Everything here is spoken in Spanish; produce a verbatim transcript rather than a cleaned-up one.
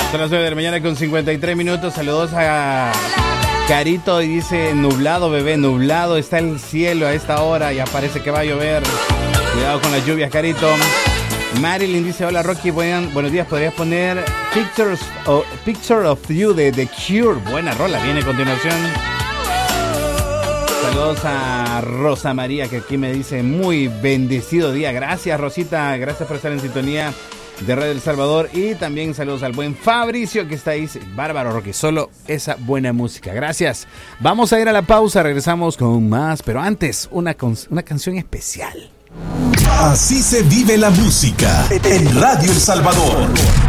Son las nueve de la mañana con cincuenta y tres minutos. Saludos a Carito y dice: nublado, bebé, nublado está el cielo a esta hora. Ya parece que va a llover. Cuidado con las lluvias, Carito. Marilyn dice: hola Rocky, buen, buenos días. ¿Podrías poner Pictures of, Picture of You de The Cure? Buena rola, viene a continuación. Saludos a Rosa María, que aquí me dice: muy bendecido día. Gracias, Rosita, gracias por estar en sintonía de Radio El Salvador. Y también saludos al buen Fabricio, que está ahí. Bárbaro, Rocky, solo esa buena música. Gracias. Vamos a ir a la pausa, regresamos con más, pero antes una, una canción especial. Así se vive la música en Radio El Salvador.